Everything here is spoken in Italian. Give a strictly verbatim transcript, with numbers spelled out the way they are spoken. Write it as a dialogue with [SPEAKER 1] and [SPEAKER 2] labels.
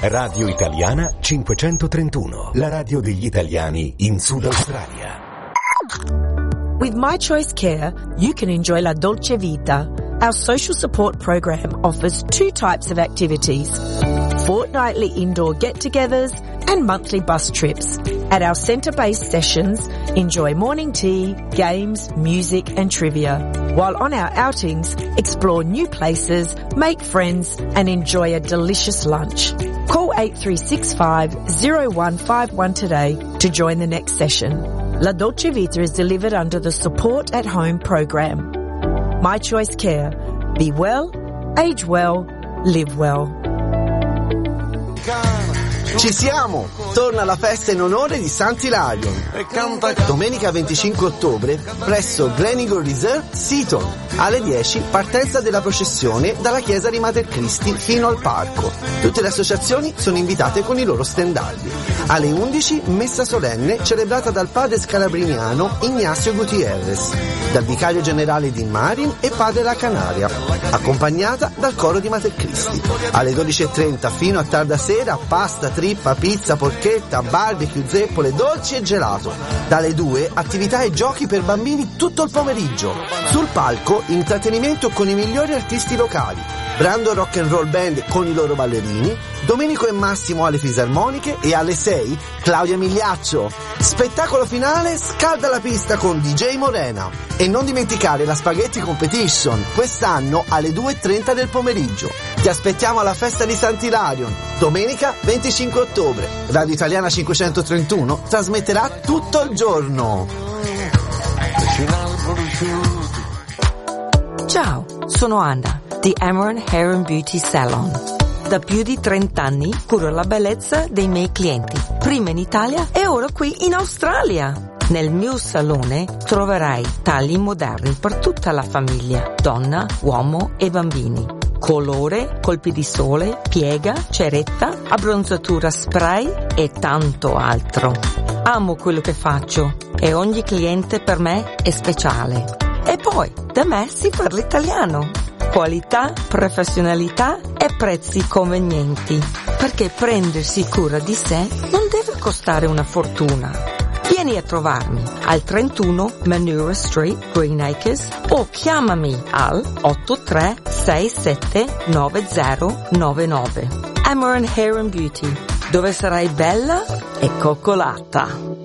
[SPEAKER 1] Radio Italiana cinquecentotrentuno, la radio degli italiani in Sud Australia.
[SPEAKER 2] With My Choice Care, you can enjoy La Dolce Vita. Our social support program offers two types of activities: fortnightly indoor get-togethers and monthly bus trips. At our centre-based sessions, enjoy morning tea, games, music and trivia. While on our outings, explore new places, make friends and enjoy a delicious lunch. Call eight three six five, zero one five one today to join the next session. La Dolce Vita is delivered under the Support at Home program. My Choice Care. Be well, age well, live well.
[SPEAKER 3] Ci siamo! Torna la festa in onore di Sant'Ilarion. Domenica venticinque ottobre presso Gleneagle Reserve, Seaton. Alle dieci partenza della processione dalla chiesa di Mater Christi fino al parco. Tutte le associazioni sono invitate con i loro stendardi. Alle undici messa solenne celebrata dal padre scalabriniano Ignacio Gutierrez, dal vicario generale di Marin e padre La Canaria, accompagnata dal coro di Mater Christi. Alle dodici e trenta fino a tarda sera pasta, trippa, pizza, porchetta, barbecue, zeppole, dolci e gelato. Dalle due attività e giochi per bambini tutto il pomeriggio. Sul palco intrattenimento con i migliori artisti locali. Brando Rock and Roll Band con i loro ballerini, Domenico e Massimo alle fisarmoniche e alle sei Claudia Migliaccio. Spettacolo finale, scalda la pista con D J Morena. E non dimenticare la Spaghetti Competition, quest'anno alle due e trenta del pomeriggio. Ti aspettiamo alla festa di Sant'Ilarion, domenica venticinque ottobre. Radio Italiana cinquecentotrentuno trasmetterà tutto il giorno.
[SPEAKER 4] Ciao, sono Anna di Amaran Hair and Beauty Salon. Da più di trenta anni curo la bellezza dei miei clienti, prima in Italia e ora qui in Australia. Nel mio salone troverai tagli moderni per tutta la famiglia, donna, uomo e bambini. Colore, colpi di sole, piega, ceretta, abbronzatura spray e tanto altro. Amo quello che faccio e ogni cliente per me è speciale. E poi, da me si parla italiano. Qualità, professionalità e prezzi convenienti. Perché prendersi cura di sé non deve costare una fortuna. Vieni a trovarmi al trentuno Manura Street, Green Acres, o chiamami al otto tre sei sette nove zero nove nove. Amaran Hair and Beauty, dove sarai bella e coccolata.